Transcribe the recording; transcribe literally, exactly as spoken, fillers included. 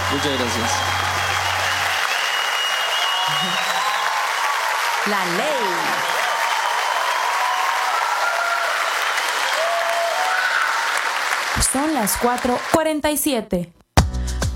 Muchas gracias. La ley. Son las cuatro cuarenta y siete.